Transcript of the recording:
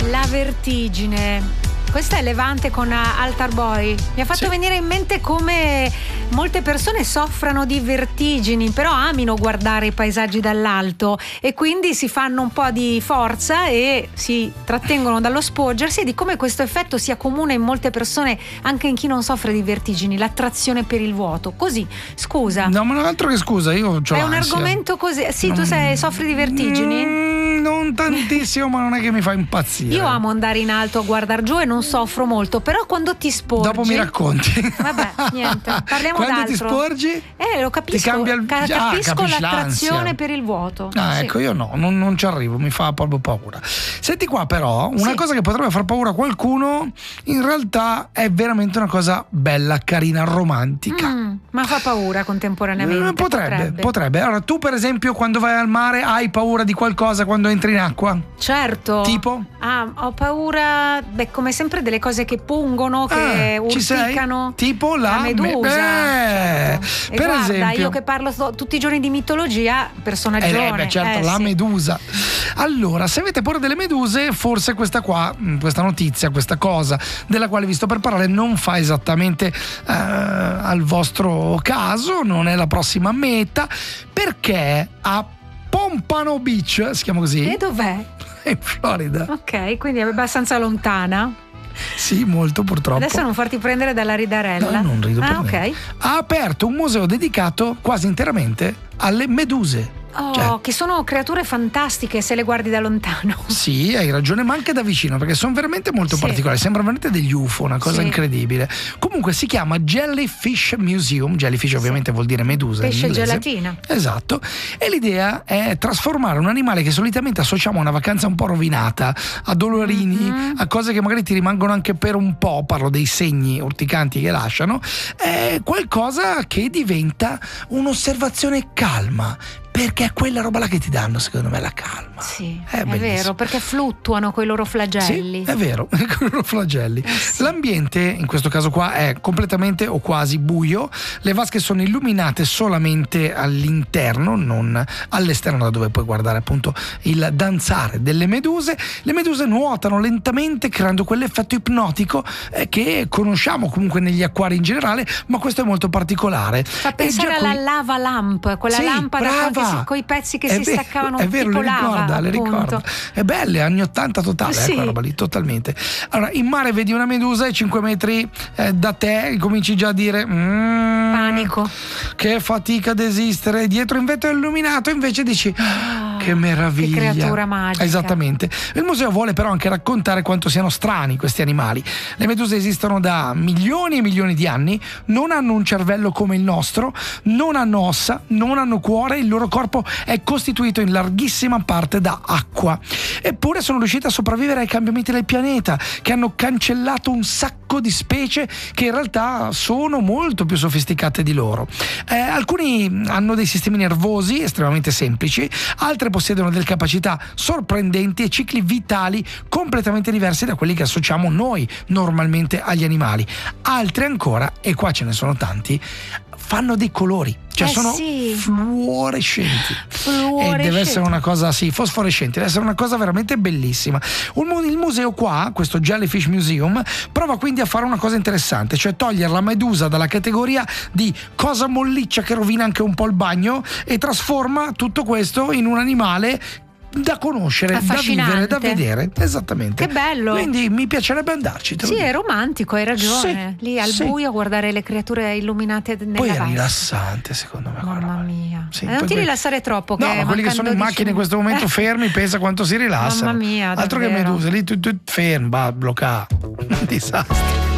La vertigine. Questa è Levante con Altar Boy. Mi ha fatto venire in mente come molte persone soffrano di vertigini, però amino guardare i paesaggi dall'alto e quindi si fanno un po' di forza e si trattengono dallo sporgersi, e di come questo effetto sia comune in molte persone, anche in chi non soffre di vertigini, l'attrazione per il vuoto. Così, scusa. No, ma non altro che scusa, io c'ho È un l'ansia. argomento così. Sì, tu soffri di vertigini? Non tantissimo, ma non è che mi fa impazzire. Io amo andare in alto a guardare giù e non soffro molto, però quando ti sporgi. Dopo mi racconti. Vabbè, niente, parliamo quando d'altro. ti sporgi? Lo capisco. Ti cambia capisco capisci l'attrazione l'ansia. per il vuoto. Ah, Sì. ecco, io no, non ci arrivo, mi fa proprio paura. Senti qua, però, una cosa che potrebbe far paura a qualcuno, in realtà è veramente una cosa bella, carina, romantica. Ma fa paura contemporaneamente. Potrebbe. Allora, tu per esempio quando vai al mare hai paura di qualcosa quando entri in acqua? Certo. Tipo? Ho paura, come sempre, delle cose che pungono, che urticano. Tipo la medusa. Certo. E Per guarda, esempio, io che parlo tutti i giorni di mitologia, personaggione. certo, la sì. medusa. Allora, se avete paura delle meduse, forse questa notizia, questa cosa della quale vi sto per parlare non fa esattamente al vostro caso, non è la prossima meta, perché a Pompano Beach, si chiama così? E dov'è? In Florida. Ok, quindi è abbastanza lontana. Sì, molto purtroppo. Adesso non farti prendere dalla ridarella. No, non rido per ok. niente. Ha aperto un museo dedicato quasi interamente alle meduse. Che sono creature fantastiche se le guardi da lontano. Sì, hai ragione, ma anche da vicino, perché sono veramente molto particolari, sembrano veramente degli UFO, una cosa incredibile. Comunque si chiama Jellyfish Museum, jellyfish ovviamente vuol dire medusa, pesce in inglese. gelatina. Esatto, e l'idea è trasformare un animale che solitamente associamo a una vacanza un po' rovinata, a dolorini, a cose che magari ti rimangono anche per un po', parlo dei segni urticanti che lasciano, è qualcosa che diventa un'osservazione calma. Perché è quella roba là che ti danno, secondo me, la calma. Sì, è vero, perché fluttuano coi loro flagelli. Sì, è vero, con i loro flagelli. Sì. L'ambiente, in questo caso qua, è completamente o quasi buio. Le vasche sono illuminate solamente all'interno, non all'esterno, da dove puoi guardare appunto il danzare delle meduse. Le meduse nuotano lentamente, creando quell'effetto ipnotico che conosciamo comunque negli acquari in generale, ma questo è molto particolare. Fa pensare alla lava lamp, quella lampada con i pezzi che si staccavano. È vero, tipo le ricorda. È belle, anni 80 totale, quella roba lì, totalmente. Allora, in mare vedi una medusa e 5 metri da te cominci già a dire panico. Che fatica ad esistere. Dietro in vetro illuminato invece dici che meraviglia. Che creatura magica. Esattamente. Il museo vuole però anche raccontare quanto siano strani questi animali. Le meduse esistono da milioni e milioni di anni, non hanno un cervello come il nostro, non hanno ossa, non hanno cuore, il loro corpo è costituito in larghissima parte da acqua. Eppure sono riusciti a sopravvivere ai cambiamenti del pianeta, che hanno cancellato un sacco di specie che in realtà sono molto più sofisticate di loro. Alcuni hanno dei sistemi nervosi estremamente semplici, altre possiedono delle capacità sorprendenti e cicli vitali completamente diversi da quelli che associamo noi normalmente agli animali. Altri ancora, e qua ce ne sono tanti, fanno dei colori, cioè sono fluorescenti. E deve essere una cosa fosforescente, deve essere una cosa veramente bellissima. Il museo qua, questo Jellyfish Museum, prova quindi a fare una cosa interessante, cioè togliere la medusa dalla categoria di cosa molliccia che rovina anche un po' il bagno e trasforma tutto questo in un animale da conoscere, da vivere, da vedere. Esattamente. Che bello. Quindi mi piacerebbe andarci. Sì, è romantico, hai ragione. Lì al buio a guardare le creature illuminate nella poi vasca. È rilassante, secondo me. Mamma mia. Sì, non ti rilassare troppo. No, ma quelli che sono in macchina in questo momento fermi, pensa quanto si rilassano. Mamma mia, altro davvero. che meduse, lì tu fermi, bloccato. Un disastro.